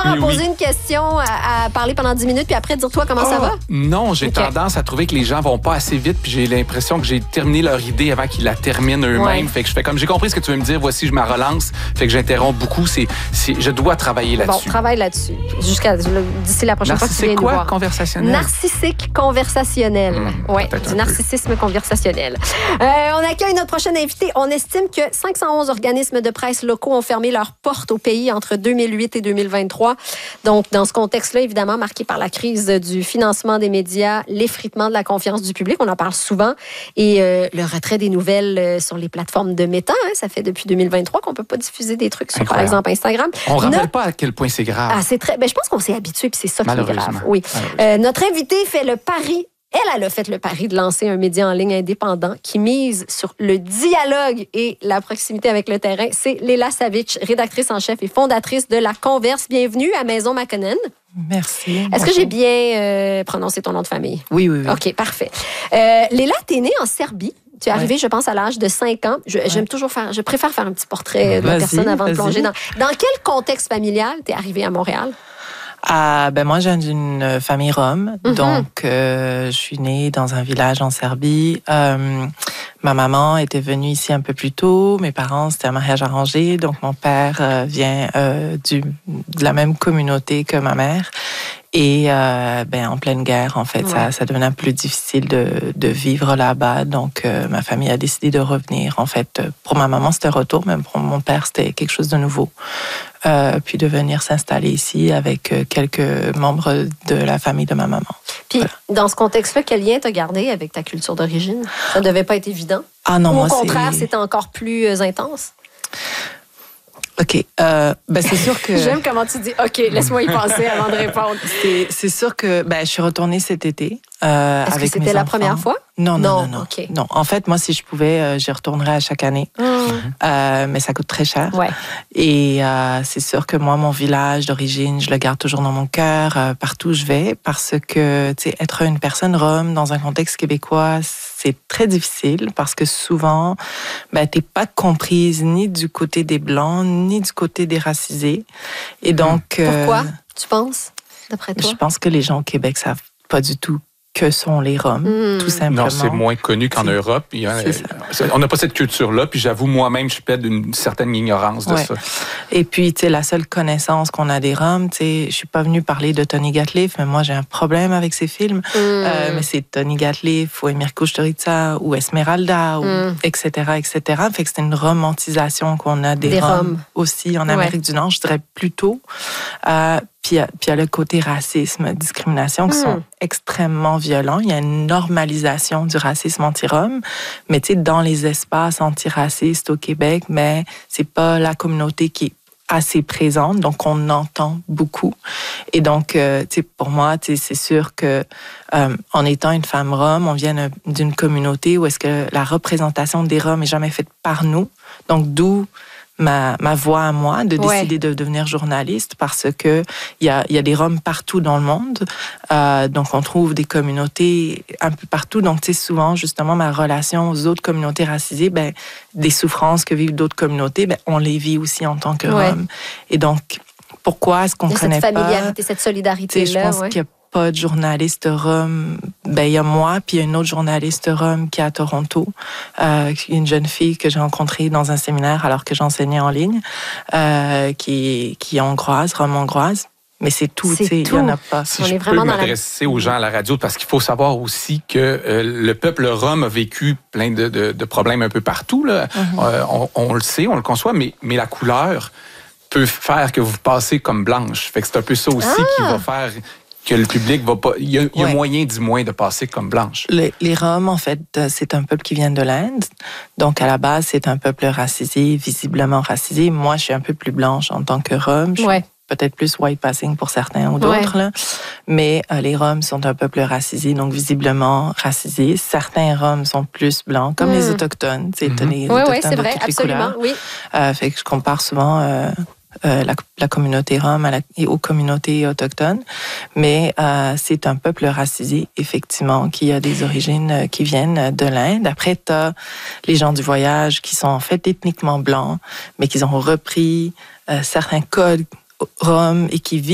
genre à poser une question, à parler pendant 10 minutes, puis après dire toi comment ça va? Non, j'ai tendance à trouver que les gens vont pas assez vite, puis j'ai l'impression que j'ai terminé leur idée avant qu'ils la terminent eux-mêmes. Fait que je fais comme j'ai compris ce que tu veux me dire, voici je me relance. Fait que j'interromps beaucoup. Je dois travailler là-dessus. Bon, travaille là-dessus. D'ici la prochaine fois que tu viens nous voir. Conversationnel? Narcissique conversationnel. Oui, du narcissisme conversationnel. On accueille notre prochaine invité. On estime que 511 organismes de presse locaux ont fermé leurs portes au pays entre 2008 et 2023. Donc, dans ce contexte-là, évidemment, marqué par la crise du financement des médias, l'effritement de la confiance du public, on en parle souvent, et le retrait des nouvelles sur les plateformes de Meta. Ça fait depuis 2023 qu'on ne peut pas diffuser des trucs sur, par exemple, Instagram. On ne rappelle pas à quel point c'est grave. C'est très... je pense qu'on s'est habitué, puis c'est ça qui est grave. Oui. Notre invité fait le pari. Elle a fait le pari de lancer un média en ligne indépendant qui mise sur le dialogue et la proximité avec le terrain. C'est Léla Savitch, rédactrice en chef et fondatrice de La Converse. Bienvenue à Maison Makonnen. Merci. Est-ce que j'ai bien prononcé ton nom de famille? Oui. OK, parfait. Léla, t'es née en Serbie. Tu es arrivée, je pense, à l'âge de 5 ans. Je préfère faire un petit portrait de la personne avant de plonger dans quel contexte familial t'es arrivée à Montréal? Moi, je viens d'une famille rom, donc je suis née dans un village en Serbie. Ma maman était venue ici un peu plus tôt. Mes parents, c'était un mariage arrangé, donc mon père vient de la même communauté que ma mère. Et en pleine guerre, en fait, ça devenait plus difficile de vivre là-bas. Donc, ma famille a décidé de revenir. En fait, pour ma maman, c'était un retour, mais pour mon père, c'était quelque chose de nouveau. Puis de venir s'installer ici avec quelques membres de la famille de ma maman. Puis, dans ce contexte-là, quel lien t'as gardé avec ta culture d'origine? Ça devait pas être évident? Ah non, ou au contraire, c'était encore plus intense? OK. C'est sûr que... J'aime comment tu dis « OK, laisse-moi y penser avant de répondre ». C'est sûr que je suis retournée cet été Est-ce que c'était la première fois? Non. Okay. Non. En fait, moi, si je pouvais, j'y retournerais à chaque année. Mais ça coûte très cher. Ouais. Et c'est sûr que moi, mon village d'origine, je le garde toujours dans mon cœur, partout où je vais, parce que, tu sais, être une personne rom dans un contexte québécois, c'est très difficile parce que souvent, t'es pas comprise ni du côté des Blancs, ni du côté des racisés. Et donc... Pourquoi, tu penses, d'après toi? Je pense que les gens au Québec savent pas du tout que sont les Roms, tout simplement. Non, c'est moins connu qu'en Europe. On n'a pas cette culture-là, puis j'avoue, moi-même, je plaide d'une certaine ignorance de ça. Et puis, tu sais, la seule connaissance qu'on a des Roms, tu sais, je suis pas venue parler de Tony Gatliff, mais moi, j'ai un problème avec ses films. Mais c'est Tony Gatliff, ou Emir Kusturica, ou Esmeralda, etc., etc. Fait que c'est une romantisation qu'on a des Roms aussi en Amérique du Nord, je dirais plutôt. Puis il y a le côté racisme, discrimination qui sont extrêmement violents. Il y a une normalisation du racisme anti-rom, mais tu sais, dans les espaces antiracistes au Québec, mais c'est pas la communauté qui est assez présente, donc on entend beaucoup. Et donc, tu sais, pour moi, tu sais, c'est sûr que en étant une femme rom, on vient d'une communauté où est-ce que la représentation des Roms est jamais faite par nous. Donc, d'où ma voix à moi de décider de devenir journaliste parce que il y a des Roms partout dans le monde. Donc, on trouve des communautés un peu partout. Donc, tu sais, souvent, justement, ma relation aux autres communautés racisées, des souffrances que vivent d'autres communautés, on les vit aussi en tant que Roms. Et donc, pourquoi est-ce qu'on connaît pas... Cette familiarité, cette solidarité-là. Je pense qu'il y a pas de journaliste rom. Il y a moi, puis il y a une autre journaliste rom qui est à Toronto, une jeune fille que j'ai rencontrée dans un séminaire alors que j'enseignais en ligne, qui est hongroise, rom-hongroise. Mais c'est tout, tu sais, il n'y en a pas. Si je peux m'adresser aux gens à la radio, parce qu'il faut savoir aussi que le peuple rom a vécu plein de problèmes un peu partout. Là. On le sait, on le conçoit, mais la couleur peut faire que vous passez comme blanche. Fait que c'est un peu ça aussi qui va faire... que le public va pas... Il y a moyen, du moins, de passer comme blanche. Les Roms, en fait, c'est un peuple qui vient de l'Inde. Donc, à la base, c'est un peuple racisé, visiblement racisé. Moi, je suis un peu plus blanche en tant que Rom. Je suis peut-être plus white passing pour certains ou d'autres. Là. Mais les Roms sont un peuple racisé, donc visiblement racisé. Certains Roms sont plus blancs, comme les Autochtones. Les Autochtones c'est vrai, absolument. Fait que je compare souvent... la communauté rom et aux communautés autochtones, mais c'est un peuple racisé, effectivement, qui a des origines qui viennent de l'Inde. Après, tu as les gens du voyage qui sont en fait ethniquement blancs, mais qui ont repris certains codes rom et qui vivent